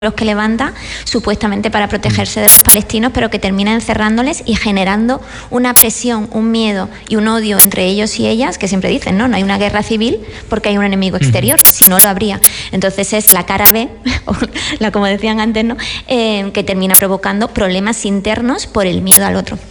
los que levanta supuestamente para protegerse de los palestinos, pero que termina encerrándoles y generando una presión, un miedo y un odio entre ellos y ellas, que siempre dicen, no hay una guerra civil porque hay un enemigo exterior, si no lo habría. Entonces es la cara B, como decían antes, que termina provocando problemas internos por el miedo al otro.